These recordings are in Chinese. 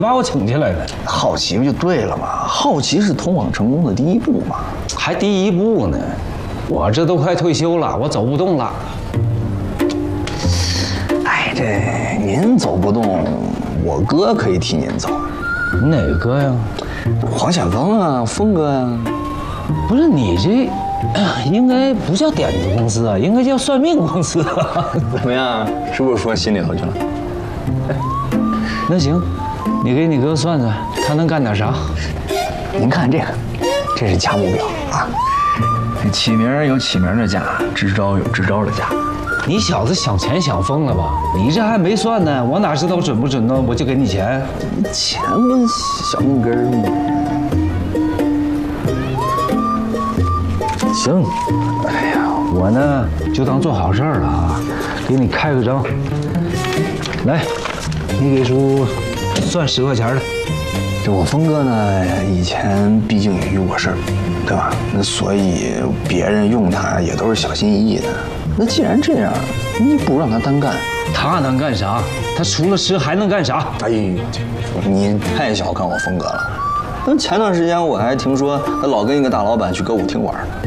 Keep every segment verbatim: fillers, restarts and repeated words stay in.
把我请进来的。 好奇不就对了吗？好奇是通往成功的第一步嘛。 还第一步呢，我这都快退休了，我走不动了。 哎，这您走不动，我哥可以替您走。 哪个呀？ 黄晓峰啊，峰哥呀。 不是你这。 应该不叫点子公司啊，应该叫算命公司啊。 怎么样？是不是说心里头去了？ 那行，你给你哥算算，他能干点啥？ 您看这个，这是价目表啊。起名有起名的价，支招有支招的价。 你小子想钱想疯了吧？你这还没算呢，我哪知道准不准呢？我就给你钱， 钱不小命根儿吗？ 行，哎呀，我呢就当做好事儿了啊，给你开个张。来，你给叔算十块钱的。 这我峰哥呢，以前毕竟也遇过事儿，对吧？那所以别人用他也都是小心翼翼的。那既然这样，你不如让他单干。 他能干啥？他除了吃还能干啥？ 哎呦，你太小看我峰哥了。那前段时间我还听说他老跟一个大老板去歌舞厅玩呢。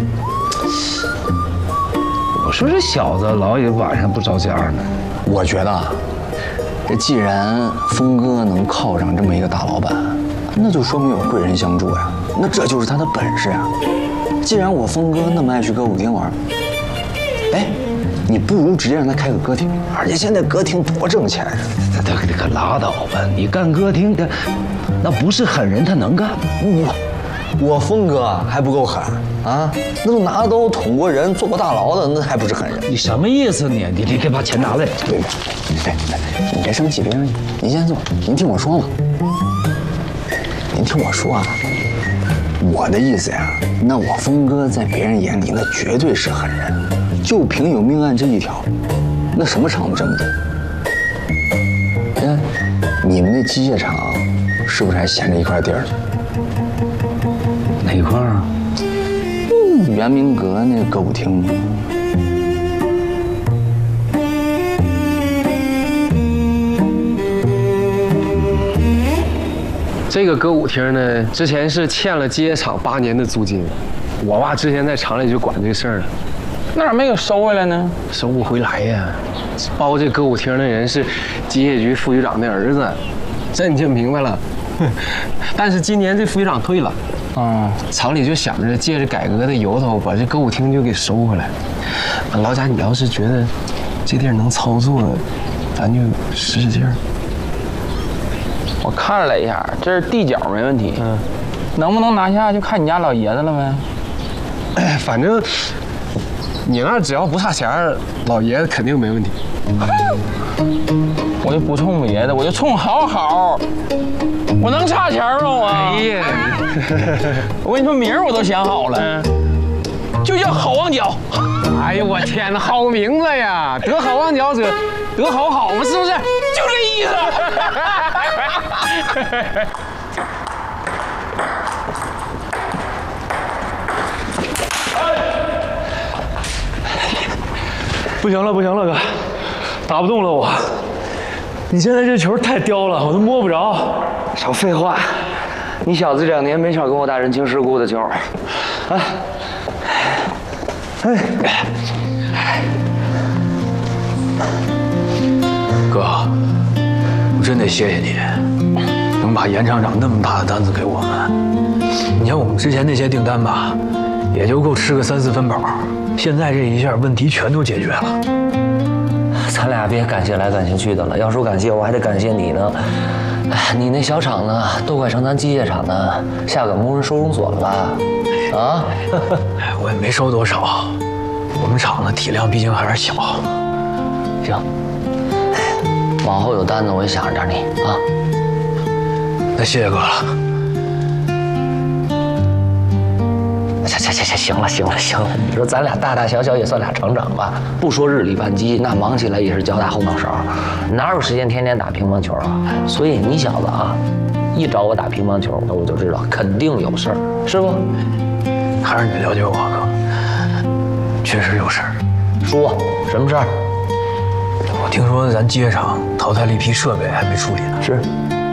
我说这小子老也晚上不着家呢。 我觉得，这既然峰哥能靠上这么一个大老板，那就说明有贵人相助呀。那这就是他的本事呀。既然我峰哥那么爱去歌舞厅玩，哎，你不如直接让他开个歌厅，而且现在歌厅多挣钱啊！ 他他可拉倒吧，你干歌厅的，那不是狠人他能干。 我我峰哥还不够狠啊！那都拿刀捅过人、坐过大牢的，那还不是狠人？ 你什么意思你？你你得把钱拿来。 对，哎，你别生气，别生气，您先坐，您听我说嘛。您听我说啊，我的意思呀，那我峰哥在别人眼里那绝对是狠人，就凭有命案这一条，那什么厂都挣不动。哎，你们那机械厂是不是还闲着一块地儿呢？ 哪块啊？ 嗯，圆明阁那歌舞厅。 这个歌舞厅呢，之前是欠了机械厂八年的租金，我爸之前在厂里就管这个事儿了。 那咋没给收回来呢？ 收不回来呀！包这歌舞厅的人是机械局副局长的儿子，这你就明白了。但是今年这副局长退了，啊，厂里就想着借着改革的由头，把这歌舞厅就给收回来。老贾，你要是觉得这地儿能操作，咱就使使劲儿。 我看了一下，这是地角没问题，嗯，能不能拿下就看你家老爷子了呗。 哎，反正你那只要不差钱儿，老爷子肯定没问题。 我就不冲别的，我就冲好好。我能差钱吗我？ 哎呀， 我跟你说，名儿我都想好了，就叫好望角。 哎呦我天哪，好名字呀！得好望角者得好好嘛，是不是？ 就这意思。 不行了，不行了，哥，打不动了我。你现在这球太刁了，我都摸不着。 少废话，你小子这两年没少跟我打人情世故的球。哎， 哎，哥，我真得谢谢你，能把严厂长那么大的单子给我们。你像我们之前那些订单吧，也就够吃个三四分饱。现在这一下，问题全都解决了。 咱俩别感谢来感谢去的了，要说感谢，我还得感谢你呢。哎，你那小厂呢，都快成咱机械厂的下岗工人收容所了吧？啊？ 我也没收多少，我们厂的体量毕竟还是小。 行，往后有单子我也想着点你啊。 那谢谢哥了。 行行行行，行了行了行了，你说咱俩大大小小也算俩厂长吧，不说日理万机，那忙起来也是脚打后脑勺，哪有时间天天打乒乓球啊？所以你小子啊，一找我打乒乓球，那我就知道肯定有事儿，是不？ 还是你了解我哥，确实有事儿。 说什么事儿？ 我听说咱机械厂淘汰了一批设备，还没处理呢。 是。